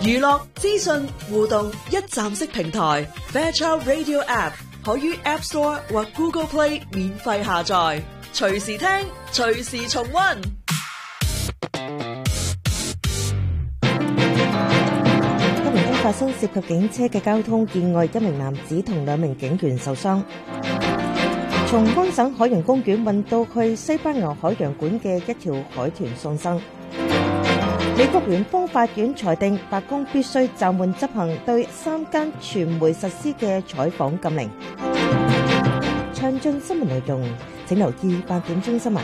娛樂、資訊、互動一站式平台 Fairchild Radio App 可於 App Store 或 Google Play 免費下載，隨時聽，隨時重溫。 今年發生涉及警車嘅交通意外，一名男子同兩名警員受傷。從安省海洋公園運到去西班牙海洋館嘅一條海豚喪生。美國聯邦法院裁定白宮必須暫緩執行對3間傳媒實施嘅採訪禁令。詳盡新聞內容，請留意8點鐘新聞。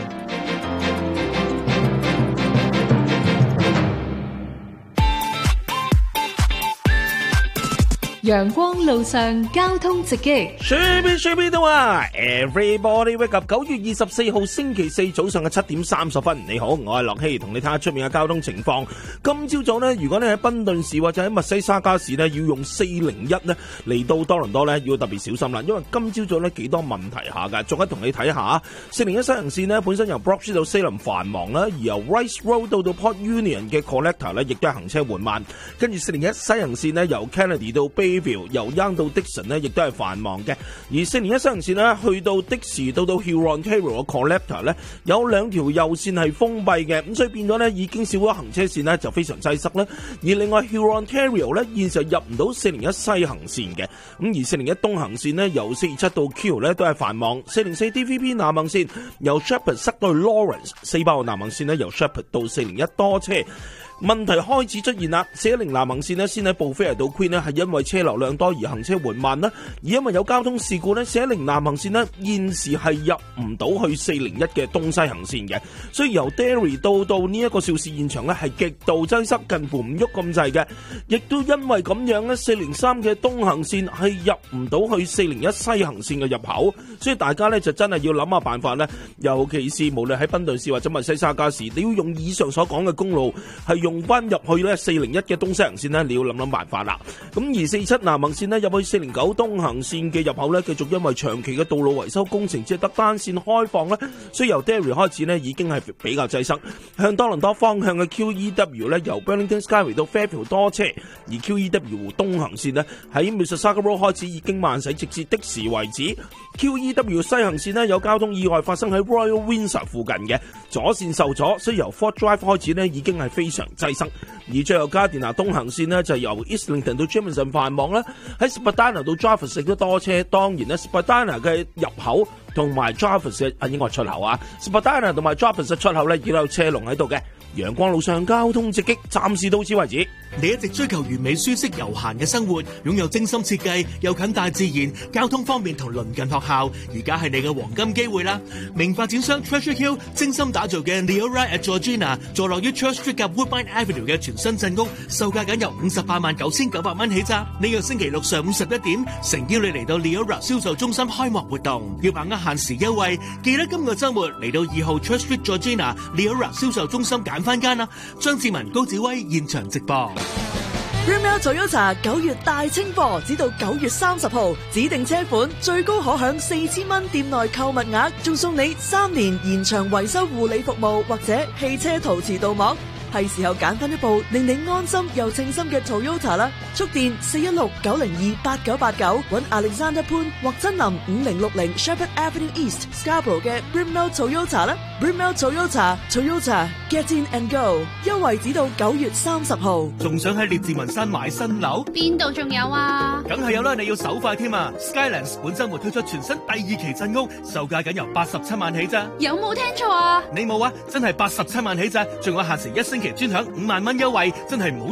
陽光路上交通直擊， 隨便都啊 ！Everybody wake up！ 9月24號星期四早上嘅7點30分，你好，我係樂希，同你睇下出面嘅交通情況。今朝早呢，如果你喺賓頓市或者喺密西沙加市呢，要用401呢嚟到多倫多呢，要特別小心啦，因為今朝早呢幾多問題下噶。仲一同你睇下401西行線呢，本身由 Brock Street 到 Salem 繁忙啦，而由 Rice Road 到 Port Union 嘅 Collector 呢，亦都係行車緩慢。跟住401西行線呢，由 Kennedy 到 Bayview 由 Yonge 到 Dixon 呢，亦都係繁忙嘅。而401西行線呢，去到的士到 Hurontario 嘅 Collector 呢，有2條右線係封閉嘅，咁所以變咗呢，已經少咗行車線呢，就非常擠塞啦。而另外 Hurontario 呢，現時入唔到401西行線嘅，咁而401東行線呢，由427到 Q 呢，都係繁忙。404 DVP 南行線由 Shepherd 塞到去 Lawrence，400號南行線呢，由 Shepherd 到401多車。問題開始出現啦，410南行線呢，先喺布菲爾到 Queen 呢，係因為車流量多而行車緩慢啦，而因為有交通事故呢，410南行線呢，現時係入唔到去401嘅東西行線嘅，所以由 Derry 到呢一個肇事現場呢，係極度擠塞，近乎唔喐咁滯嘅，亦都因為咁樣呢，403嘅東行線係入唔到去401西行線嘅入口，所以大家呢，就真係要諗下辦法呢，尤其是無論喺賓頓市或者密西沙加市，你要用以上所講嘅公路係用翻入去咧401嘅東西行線呢，你要諗辦法啦。咁而47南行線呢，入去409東行線嘅入口呢，繼續因為長期嘅道路維修工程只係得單線開放呢，所以由 Derry 開始呢，已經係比較擠塞。向多倫多方向嘅 QEW 呢，由 Burlington Skyway 到 Fairfield 多車，而 QEW 東行線呢，喺 Mississauga Road 開始已經慢駛，直至的士為止。QEW 西行線呢，有交通意外發生喺 Royal Windsor 附近嘅，左線受阻，所以由 Fort Drive 開始呢，已經係非常擠塞。而最後加電拿東行線呢，就由 Islington 到 Jameson 繁忙啦，喺 Spadina 到 Jarvis 亦都多車。當然呢 Spadina 嘅入口同埋 Jarvis 應該係出口啊 ，Spadina 同埋 Jarvis 嘅出口呢，亦都有車龍喺度嘅。陽光路上交通直擊，暫時到此為止。 你一直追求完美、舒適、悠閒嘅生活，擁有精心設計又近大自然，交通方面同鄰近學校，而家係你嘅黃金機會啦！名發展商 Treasure Hill 精心打造嘅 Leora at Georgina， 坐落於 Church Street 及 Woodbine Avenue 嘅全新鎮屋，售價僅由589900蚊起咋！呢個星期六上午11點，誠邀你嚟到 Leora 銷售中心開幕活動，要把握限時優惠，記得今個週末嚟到2號 Church Street Georgina Leora 銷售中心揀翻間啦！張志文、高子威現場直播。 Brimell Toyota 9月大清貨，只到9月30號，指定車款最高可享4000蚊店內購物額，仲送你3年延長維修護理服務或者汽車陶瓷鍍膜。係時候揀翻一部令你安心又稱心嘅 Toyota 啦！速電416-902-8989，搵 Alexander 潘或真林5060 Shepherd Avenue East Scarborough 嘅 Brimell Toyota 啦 ！Brimell Toyota Get in and go， 優惠只到9月30號。 仲想喺列治文山買新樓？ 邊度仲有啊？ 梗係有啦，你要手快添啊 ！Skylands 本週末推出全新第2期鎮屋，售價僅由87萬起咋？ 有冇聽錯啊？ 你冇啊？真係87萬起咋？仲有限時1星期專享5萬蚊優惠，真係唔好